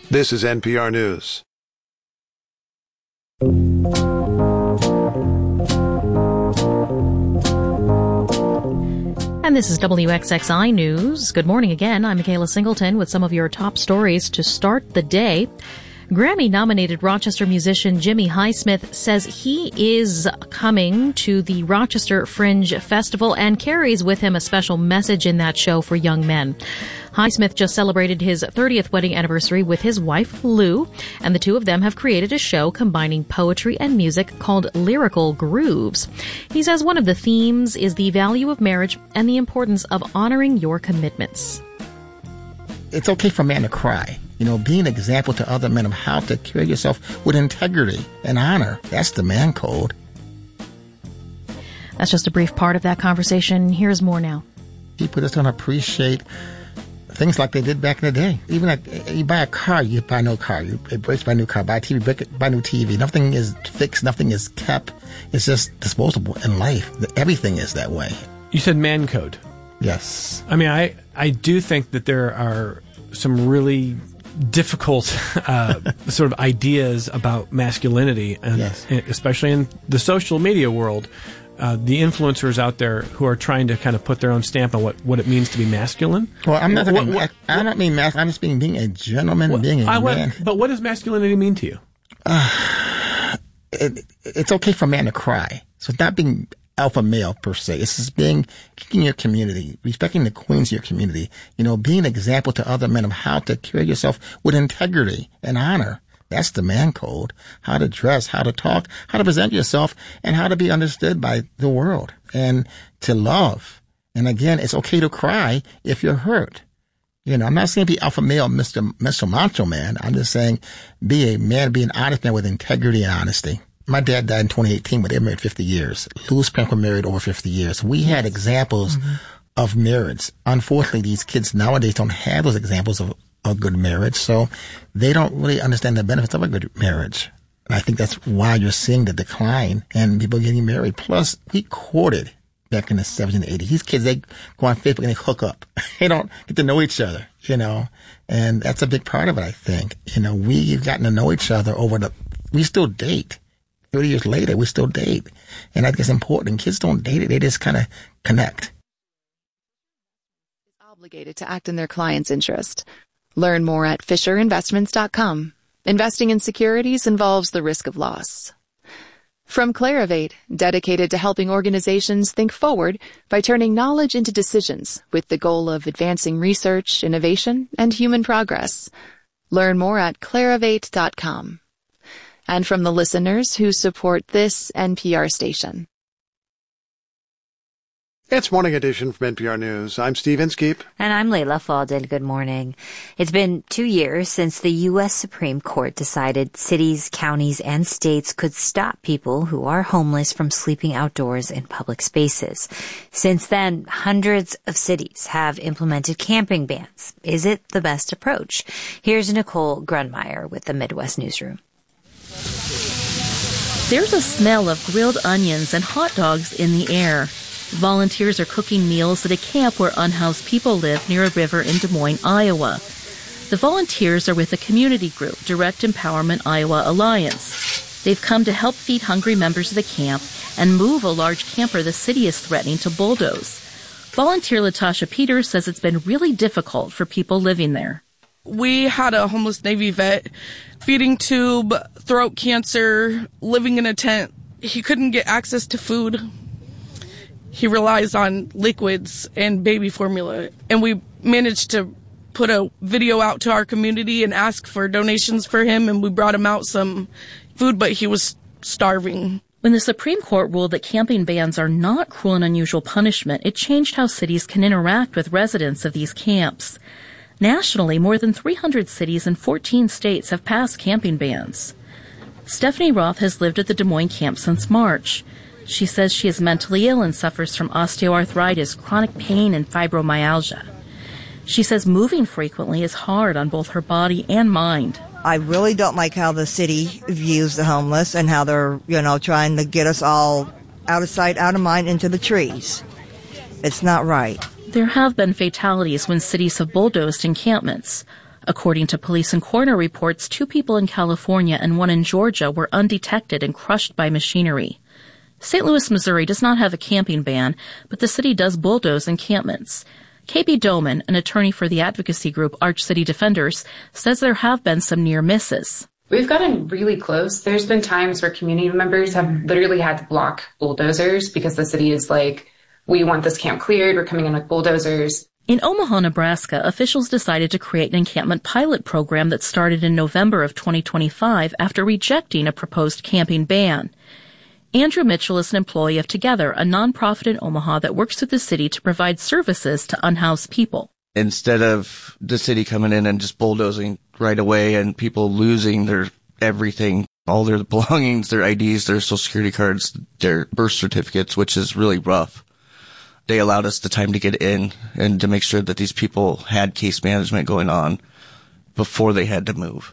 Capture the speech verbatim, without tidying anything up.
This is N P R News. And this is W X X I News. Good morning again. I'm Michaela Singleton with some of your top stories to start the day. Grammy-nominated Rochester musician Jimmy Highsmith says he is coming to the Rochester Fringe Festival and carries with him a special message in that show for young men. Highsmith just celebrated his thirtieth wedding anniversary with his wife, Lou, and the two of them have created a show combining poetry and music called Lyrical Grooves. He says one of the themes is the value of marriage and the importance of honoring your commitments. It's okay for a man to cry. You know, be an example to other men of how to carry yourself with integrity and honor. That's the man code. That's just a brief part of that conversation. Here's more now. People just don't appreciate things like they did back in the day. Even like you buy a car, you buy no car. You break, buy a new car. Buy a T V, buy a new T V. Nothing is fixed. Nothing is kept. It's just disposable in life. Everything is that way. You said man code. Yes. I mean, I, I do think that there are some really difficult uh, sort of ideas about masculinity, and yes. especially in the social media world. Uh, the influencers out there who are trying to kind of put their own stamp on what, what it means to be masculine. Well, I'm not. What, what, what, I don't mean masculine. I'm just being being a gentleman, what, being a I man. Went, but what does masculinity mean to you? Uh, it, it's okay for a man to cry. So it's not being alpha male per se. It's just being in your community, respecting the queens of your community. You know, being an example to other men of how to carry yourself with integrity and honor. That's the man code. How to dress, how to talk, how to present yourself, and how to be understood by the world. And to love. And again, it's okay to cry if you're hurt. You know, I'm not saying be alpha male, Mister Mister Macho Man. I'm just saying be a man, be an honest man with integrity and honesty. My dad died in twenty eighteen, but they were married fifty years. Louis Pink were married over fifty years. We had examples mm-hmm. of marriage. Unfortunately, these kids nowadays don't have those examples of a good marriage, so they don't really understand the benefits of a good marriage. And I think that's why you're seeing the decline and people getting married. Plus, we courted back in the seventies and eighties. These kids, they go on Facebook and they hook up. They don't get to know each other, you know, and that's a big part of it, I think. You know, we've gotten to know each other over the, we still date. thirty years later, we still date. And I think it's important. Kids don't date it. They just kind of connect. Obligated to act in their client's interest. Learn more at Fisher Investments dot com. Investing in securities involves the risk of loss. From Clarivate, dedicated to helping organizations think forward by turning knowledge into decisions with the goal of advancing research, innovation, and human progress. Learn more at Clarivate dot com. And from the listeners who support this N P R station. It's Morning Edition from N P R News. I'm Steve Inskeep. And I'm Layla Faldin. Good morning. It's been two years since the U S Supreme Court decided cities, counties, and states could stop people who are homeless from sleeping outdoors in public spaces. Since then, hundreds of cities have implemented camping bans. Is it the best approach? Here's Nicole Grunmeyer with the Midwest Newsroom. There's a smell of grilled onions and hot dogs in the air. Volunteers are cooking meals at a camp where unhoused people live near a river in Des Moines, Iowa. The volunteers are with a community group, Direct Empowerment Iowa Alliance. They've come to help feed hungry members of the camp and move a large camper the city is threatening to bulldoze. Volunteer Latasha Peters says it's been really difficult for people living there. We had a homeless Navy vet, feeding tube, throat cancer, living in a tent. He couldn't get access to food. He relies on liquids and baby formula. And we managed to put a video out to our community and ask for donations for him, and we brought him out some food, but he was starving. When the Supreme Court ruled that camping bans are not cruel and unusual punishment, it changed how cities can interact with residents of these camps. Nationally, more than three hundred cities in fourteen states have passed camping bans. Stephanie Roth has lived at the Des Moines camp since March. She says she is mentally ill and suffers from osteoarthritis, chronic pain, and fibromyalgia. She says moving frequently is hard on both her body and mind. I really don't like how the city views the homeless and how they're, you know, trying to get us all out of sight, out of mind, into the trees. It's not right. There have been fatalities when cities have bulldozed encampments. According to police and coroner reports, two people in California and one in Georgia were undetected and crushed by machinery. Saint Louis, Missouri does not have a camping ban, but the city does bulldoze encampments. K B Doman, an attorney for the advocacy group Arch City Defenders, says there have been some near misses. We've gotten really close. There's been times where community members have literally had to block bulldozers because the city is like, we want this camp cleared, we're coming in with bulldozers. In Omaha, Nebraska, officials decided to create an encampment pilot program that started in November of twenty twenty-five after rejecting a proposed camping ban. Andrew Mitchell is an employee of Together, a nonprofit in Omaha that works with the city to provide services to unhoused people. Instead of the city coming in and just bulldozing right away and people losing their everything, all their belongings, their I Ds, their social security cards, their birth certificates, which is really rough. They allowed us the time to get in and to make sure that these people had case management going on before they had to move.